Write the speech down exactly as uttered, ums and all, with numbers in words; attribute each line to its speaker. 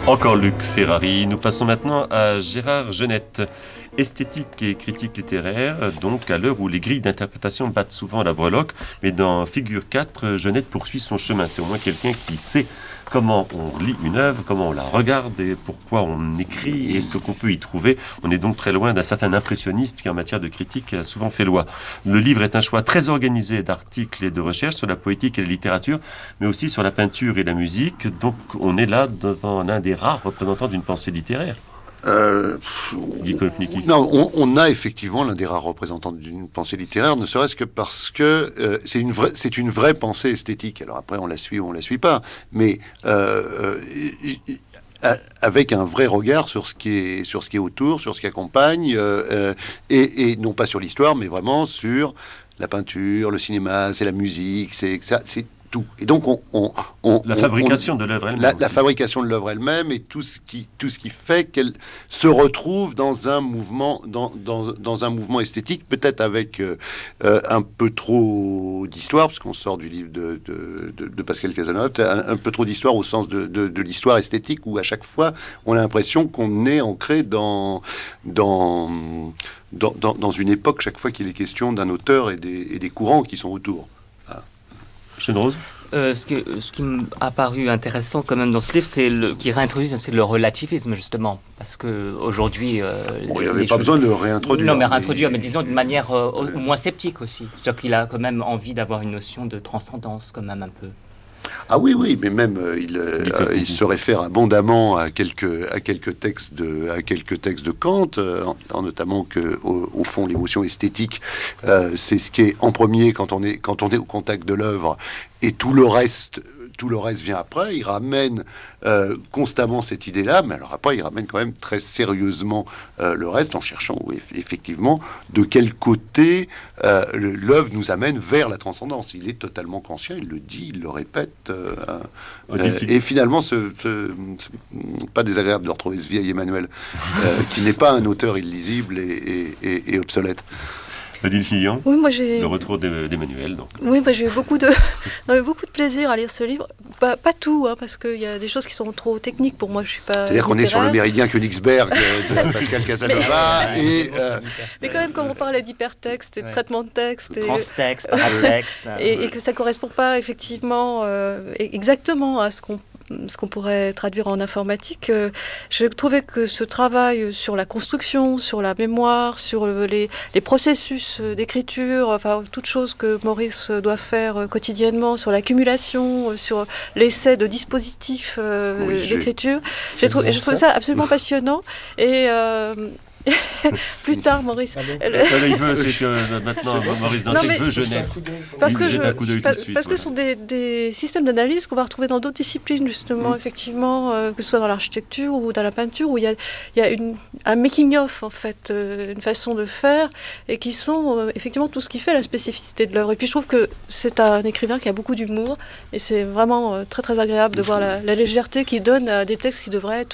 Speaker 1: Encore Luc Ferrari. Nous passons maintenant à Gérard Genette. Esthétique et critique littéraire, donc à l'heure où les grilles d'interprétation battent souvent la breloque, mais dans Figure quatre, Genette poursuit son chemin. C'est au moins quelqu'un qui sait comment on lit une œuvre, comment on la regarde et pourquoi on écrit et ce qu'on peut y trouver. On est donc très loin d'un certain impressionnisme qui, en matière de critique, a souvent fait loi. Le livre est un choix très organisé d'articles et de recherches sur la poétique et la littérature, mais aussi sur la peinture et la musique. Donc on est là devant l'un des rares représentants d'une pensée littéraire.
Speaker 2: Euh, non, on, on a effectivement l'un des rares représentants d'une pensée littéraire, ne serait-ce que parce que euh, c'est une vraie, c'est une vraie pensée esthétique. Alors après, on la suit ou on la suit pas, mais euh, euh, avec un vrai regard sur ce qui est, sur ce qui est autour, sur ce qui accompagne, euh, et, et non pas sur l'histoire, mais vraiment sur la peinture, le cinéma, c'est la musique, c'est c'est tout. Et donc, on, on, on
Speaker 1: la fabrication
Speaker 2: on,
Speaker 1: de l'œuvre elle-même.
Speaker 2: La, la fabrication de l'œuvre elle-même et tout ce qui, tout ce qui fait qu'elle se retrouve dans un mouvement, dans, dans, dans un mouvement esthétique, peut-être avec euh, un peu trop d'histoire, parce qu'on sort du livre de, de, de, de Pascal Cazeneuve, un, un peu trop d'histoire au sens de, de, de l'histoire esthétique, où à chaque fois, on a l'impression qu'on est ancré dans, dans, dans, dans, dans une époque, chaque fois qu'il est question d'un auteur et des, et des courants qui sont autour.
Speaker 1: Rose
Speaker 3: euh, ce, que, ce qui m'a paru intéressant quand même dans ce livre, c'est le, qui réintroduit c'est le relativisme justement, parce que aujourd'hui, euh,
Speaker 2: bon, il n'avait pas choses... besoin de le réintroduire.
Speaker 3: Non, mais réintroduire, mais, mais disons d'une manière euh, au, moins sceptique aussi. C'est-à-dire qu'il a quand même envie d'avoir une notion de transcendance quand même un peu.
Speaker 2: Ah oui, oui, mais même euh, il, euh, il se réfère abondamment à quelques, à quelques textes de, à quelques textes de Kant, euh, en, en notamment que, au, au fond, l'émotion esthétique, euh, c'est ce qui est en premier quand on est, quand on est au contact de l'œuvre, et tout le reste. Tout le reste vient après. Il ramène euh, constamment cette idée-là, mais alors après, il ramène quand même très sérieusement euh, le reste en cherchant eff- effectivement de quel côté euh, l'œuvre nous amène vers la transcendance. Il est totalement conscient, il le dit, il le répète. Euh, euh, et finalement, ce, ce, ce, pas désagréable de retrouver ce vieil Emmanuel, euh, qui n'est pas un auteur illisible et, et, et, et obsolète.
Speaker 1: Odile Fillon,
Speaker 4: oui, moi j'ai...
Speaker 1: le retour d'Emmanuel. Donc.
Speaker 4: Oui, bah, j'ai eu beaucoup de... beaucoup de plaisir à lire ce livre. Pas, pas tout, hein, parce qu'il y a des choses qui sont trop techniques pour moi. Je suis pas.
Speaker 2: C'est-à-dire qu'on est sur le méridien Königsberg de Pascal Casanova. mais, et, euh,
Speaker 4: mais quand même, quand on parlait d'hypertexte et de ouais. traitement de texte, et,
Speaker 3: transtexte, paratexte,
Speaker 4: et, et que ça correspond pas effectivement euh, exactement à ce qu'on ce qu'on pourrait traduire en informatique, euh, je trouvais que ce travail sur la construction, sur la mémoire, sur le, les, les processus d'écriture, enfin toutes choses que Maurice doit faire euh, quotidiennement, sur l'accumulation, euh, sur l'essai de dispositifs euh, oui, d'écriture, j'ai, trou- j'ai trouvé ça absolument passionnant et euh, plus tard, Maurice.
Speaker 1: Elle... Il veut, c'est que maintenant, Maurice Dantic veut Genette.
Speaker 4: Parce que, je, pa- suite, parce que ce sont des, des systèmes d'analyse qu'on va retrouver dans d'autres disciplines, justement, mmh. effectivement, euh, que ce soit dans l'architecture ou dans la peinture, où il y a, il y a une, un making-of, en fait, euh, une façon de faire, et qui sont euh, effectivement tout ce qui fait la spécificité de l'œuvre. Et puis je trouve que c'est un écrivain qui a beaucoup d'humour, et c'est vraiment euh, très très agréable de voir la, la légèreté qu'il donne à des textes qui devraient être